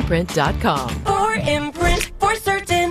4imprint.com. 4imprint, for certain.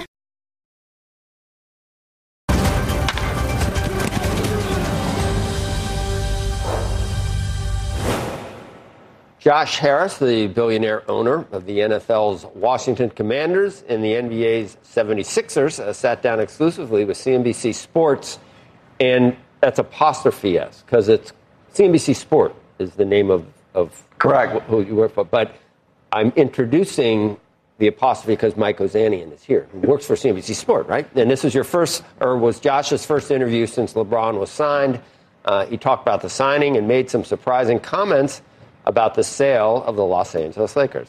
Josh Harris, the billionaire owner of the NFL's Washington Commanders and the NBA's 76ers, sat down exclusively with CNBC Sports. And that's apostrophe S, because it's CNBC Sport is the name of correct who you work for. But I'm introducing the apostrophe because Mike Ozanian is here, who works for CNBC Sport, right? And this is your first, or was Josh's first interview since LeBron was signed. He talked about the signing and made some surprising comments about the sale of the Los Angeles Lakers.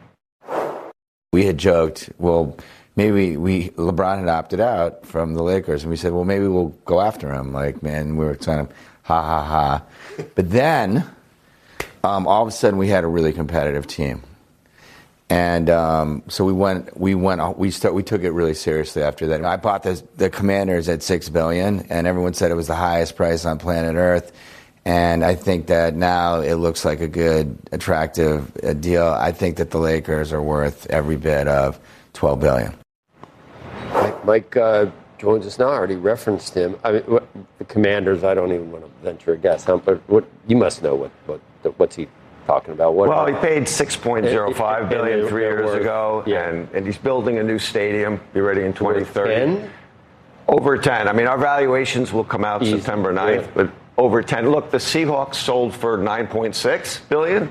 We had joked, well, maybe LeBron had opted out from the Lakers, and we said, well, maybe we'll go after him. Like, man, we were kind of ha, ha, ha. But then, all of a sudden, we had a really competitive team. And so we took it really seriously after that. I bought the Commanders at $6 billion, and everyone said it was the highest price on planet Earth. And I think that now it looks like a good, attractive deal. I think that the Lakers are worth every bit of $12 billion. Mike joins us now. I already referenced him. I mean, the Commanders, I don't even want to venture a guess. But you must know what's he talking about? Well, he paid $6.05 billion 3 years ago, and he's building a new stadium. Be ready in 2030. Over 10. I mean, our valuations will come out September 9th, but over 10. Look, the Seahawks sold for $9.6 billion,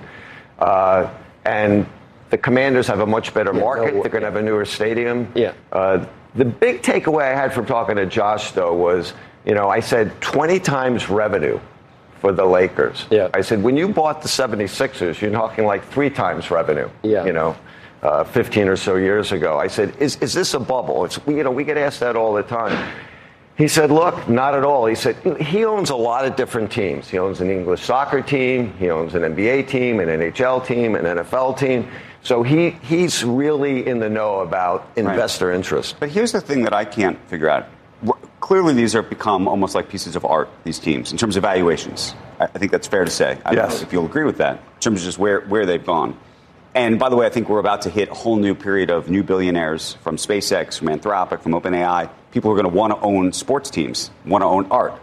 and the Commanders have a much better market. They're going to have a newer stadium. Yeah. The big takeaway I had from talking to Josh, though, was, I said 20 times revenue for the Lakers. Yeah. I said, when you bought the 76ers, you're talking like 3 times revenue. Yeah. 15 or so years ago. I said, is this a bubble? We get asked that all the time. He said, look, not at all. He said, he owns a lot of different teams. He owns an English soccer team. He owns an NBA team, an NHL team, an NFL team. So he's really in the know about investor interest. But here's the thing that I can't figure out. Clearly, these are become almost like pieces of art, these teams, in terms of valuations. I think that's fair to say. I don't know if you'll agree with that, in terms of just where they've gone. And by the way, I think we're about to hit a whole new period of new billionaires from SpaceX, from Anthropic, from OpenAI. People are going to want to own sports teams, want to own art.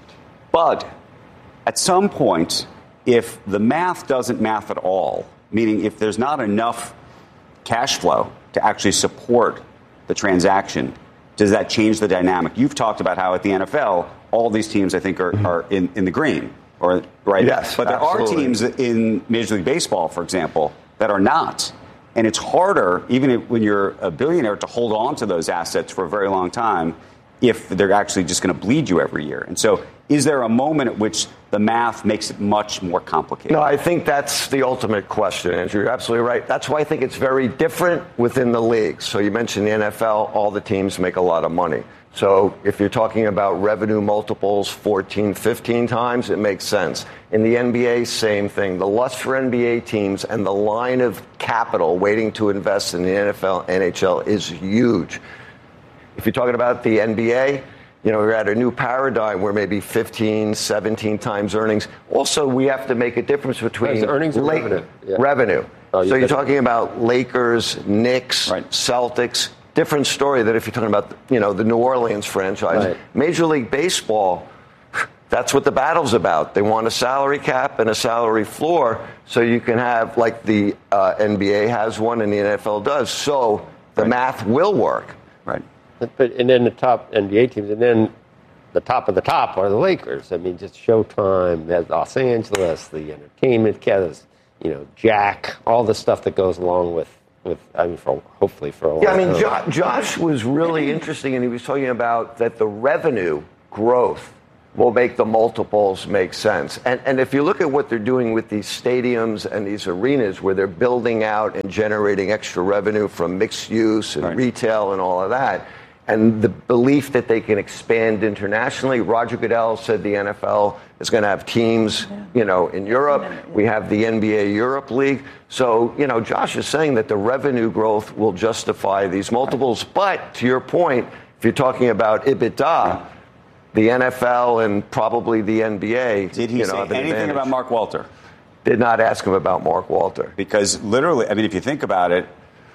But at some point, if the math doesn't math at all, meaning if there's not enough cash flow to actually support the transaction, does that change the dynamic? You've talked about how at the NFL, all these teams, I think, are in the green, right? Yes, but there absolutely. are teams in Major League Baseball, for example, that are not. And it's harder, even when you're a billionaire, to hold on to those assets for a very long time if they're actually just going to bleed you every year. And so is there a moment at which the math makes it much more complicated? No, I think that's the ultimate question, Andrew. You're absolutely right. That's why I think it's very different within the leagues. So you mentioned the NFL, all the teams make a lot of money. So if you're talking about revenue multiples 14, 15 times, it makes sense. In the NBA, same thing. The lust for NBA teams and the line of capital waiting to invest in the NFL, NHL is huge. If you're talking about the NBA, we're at a new paradigm where maybe 15, 17 times earnings. Also, we have to make a difference between earnings and revenue. Yeah. Revenue. So you're talking about Lakers, Knicks, Celtics. Different story than if you're talking about, the New Orleans franchise. Right. Major League Baseball, that's what the battle's about. They want a salary cap and a salary floor so you can have, like the NBA has one and the NFL does. So the math will work. Right. And then the top NBA teams, and then the top of the top are the Lakers. I mean, just Showtime, has Los Angeles, the entertainment, Jack, all the stuff that goes along with hopefully for a while. Yeah, I mean, Josh was really interesting, and he was talking about that the revenue growth will make the multiples make sense. And if you look at what they're doing with these stadiums and these arenas where they're building out and generating extra revenue from mixed use and retail and all of that, and the belief that they can expand internationally. Roger Goodell said the NFL is going to have teams, in Europe. We have the NBA Europe League. So, Josh is saying that the revenue growth will justify these multiples. But to your point, if you're talking about EBITDA, the NFL and probably the NBA. Did he say anything about Mark Walter? Did not ask him about Mark Walter. Because literally, I mean, if you think about it,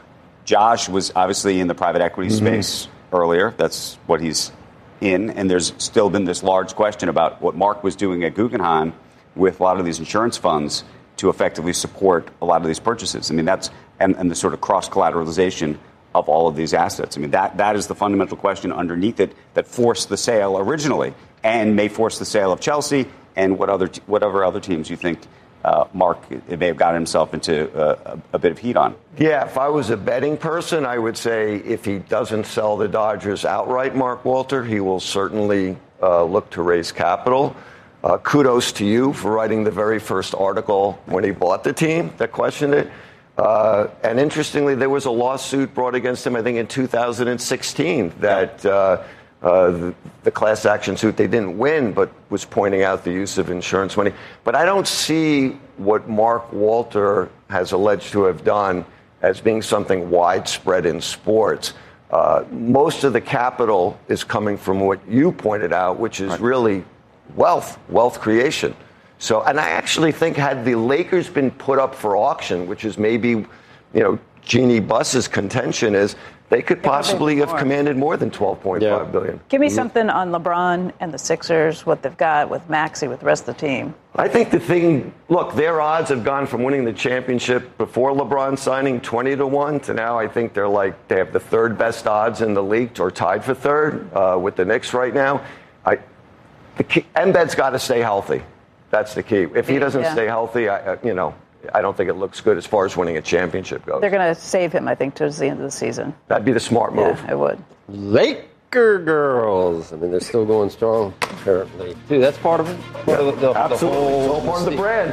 Josh was obviously in the private equity space earlier. That's what he's in. And there's still been this large question about what Mark was doing at Guggenheim with a lot of these insurance funds to effectively support a lot of these purchases. I mean, that's and the sort of cross-collateralization of all of these assets. I mean, that is the fundamental question underneath it that forced the sale originally and may force the sale of Chelsea and whatever other teams you think Mark may have gotten himself into a bit of heat on. Yeah, if I was a betting person, I would say if he doesn't sell the Dodgers outright, Mark Walter, he will certainly look to raise capital. Kudos to you for writing the very first article when he bought the team that questioned it. And interestingly, there was a lawsuit brought against him, I think, in 2016 that the class action suit they didn't win, but was pointing out the use of insurance money. But I don't see what Mark Walter has alleged to have done as being something widespread in sports. Most of the capital is coming from what you pointed out, which is really wealth creation. So, and I actually think had the Lakers been put up for auction, which is maybe, Jeannie Buss's contention is they could possibly have commanded more than $12.5 billion. Give me something on LeBron and the Sixers, what they've got with Maxey, with the rest of the team. I think their odds have gone from winning the championship before LeBron signing 20-1 to now I think they have the third best odds in the league or tied for third with the Knicks right now. Embiid's got to stay healthy. That's the key. If he doesn't stay healthy, I don't think it looks good as far as winning a championship goes. They're going to save him, I think, towards the end of the season. That'd be the smart move. Yeah, it would. Laker girls. I mean, they're still going strong, apparently. Dude, that's part of it? Absolutely. It's all part of the brand.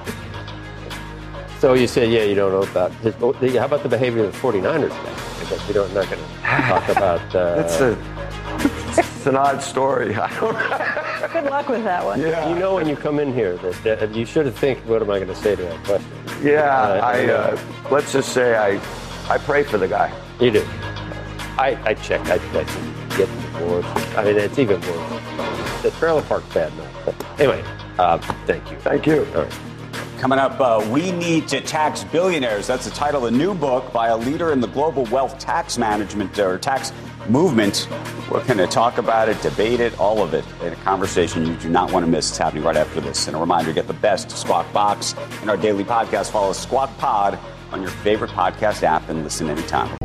So you say, you don't know about how about the behavior of the 49ers guys? I guess you're not going to talk about... It's an odd story. Good luck with that one. Yeah. When you come in here that you should think, what am I going to say to that question? Yeah, let's just say I pray for the guy. You do. I check. I get divorced. I mean, it's even worse. The trailer park's bad now. But anyway, thank you. Thank you. All right. Coming up, We Need to Tax Billionaires. That's the title of a new book by a leader in the global wealth tax management or tax movement. We're going to talk about it, debate it, all of it in a conversation you do not want to miss. It's happening right after this. And a reminder, get the best Squawk Box in our daily podcast. Follow Squawk Pod on your favorite podcast app and listen anytime.